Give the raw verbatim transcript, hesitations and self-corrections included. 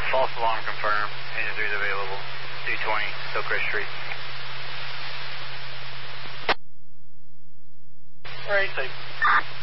False alarm confirmed. Engine three is available. two twenty, Hillcrest Street. All right, safe.